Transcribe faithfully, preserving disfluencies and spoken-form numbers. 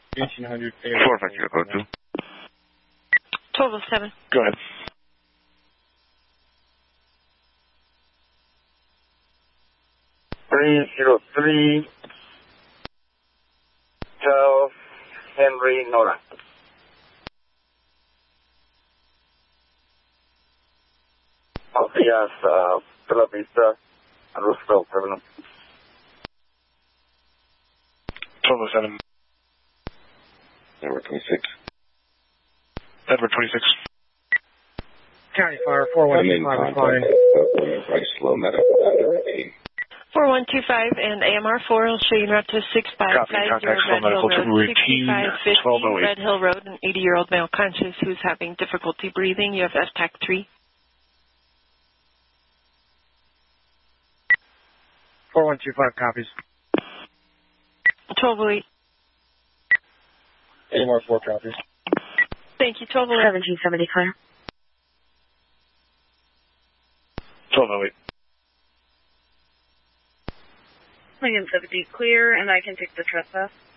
eighteen hundred. four five zero, code two. twelve oh seven. Go ahead. three zero three, twelve, Henry Nora. Alias, uh, Bella Vista, Roosevelt Terminal. twelve oh seven. Edward twenty-six. Edward twenty-six. County Fire, four one two five responding. Price slow medical under eight. four one two five and A M R four will show you en route to six five five zero Red Hill Road, sixty-five fifty Red Hill Road, an eighty-year-old male conscious who's having difficulty breathing. You have S PAC three. four one two five copies. twelve oh eight. A M R four copies. Thank you, twelve oh eight. seventeen seventy clear. twelve oh eight. seventeen seventy clear, and I can take the trespass.